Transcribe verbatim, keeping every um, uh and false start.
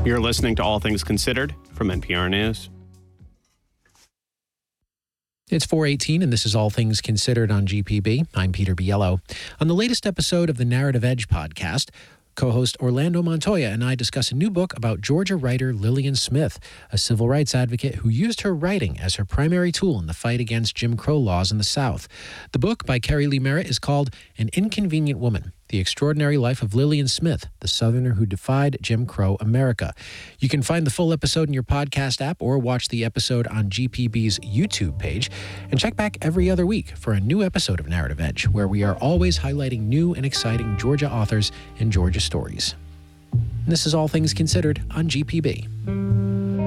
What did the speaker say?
You're listening to All Things Considered from N P R News. It's four eighteen, and this is All Things Considered on G P B. I'm Peter Biello. On the latest episode of the Narrative Edge podcast, co-host Orlando Montoya and I discuss a new book about Georgia writer Lillian Smith, a civil rights advocate who used her writing as her primary tool in the fight against Jim Crow laws in the South. The book by Kerry Lee Merritt is called An Inconvenient Woman: The Extraordinary Life of Lillian Smith, the Southerner Who Defied Jim Crow America. You can find the full episode in your podcast app or watch the episode on G P B's YouTube page. And check back every other week for a new episode of Narrative Edge, where we are always highlighting new and exciting Georgia authors and Georgia stories. And this is All Things Considered on G P B.